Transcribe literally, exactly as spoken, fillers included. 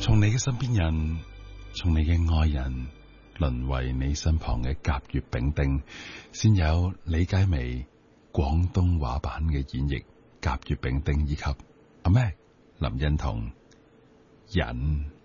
從你嘅身邊人，從你嘅愛人，淪為你身旁嘅甲乙丙丁，先有李佳薇廣東話版嘅演繹甲乙丙丁，以及阿咩林欣彤忍。